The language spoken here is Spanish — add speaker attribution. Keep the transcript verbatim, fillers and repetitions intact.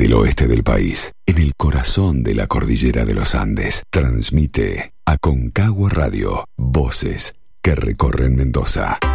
Speaker 1: del oeste del país, en el corazón de la cordillera de los Andes, transmite Aconcagua Radio, voces que recorren Mendoza.